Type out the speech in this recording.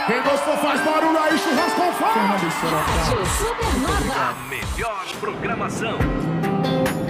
Quem gostou faz barulho aí, churrasco com fogo. Supernova. A melhor programação.